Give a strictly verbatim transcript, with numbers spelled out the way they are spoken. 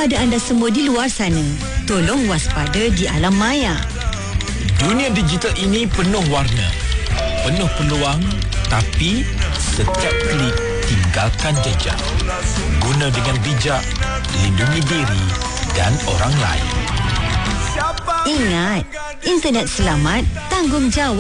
kepada anda semua di luar sana. Tolong waspada di alam maya. Dunia digital ini penuh warna, penuh peluang, tapi setiap klik tinggalkan jejak. Guna dengan bijak, lindungi diri dan orang lain. Ingat, internet selamat, tanggungjawab.